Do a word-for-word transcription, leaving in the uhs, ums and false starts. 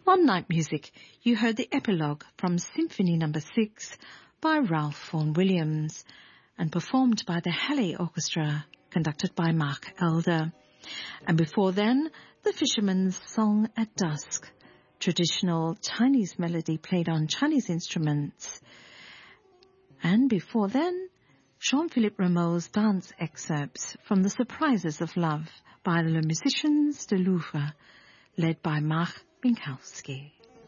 On Night Music, you heard the epilogue from Symphony Number six by Ralph Vaughan Williams and performed by the Hallé Orchestra, conducted by Mark Elder. And before then, The Fisherman's Song at Dusk, traditional Chinese melody played on Chinese instruments. And before then, Jean-Philippe Rameau's dance excerpts from The Surprises of Love by Le Musiciens de Louvre, led by Marc Minkowski.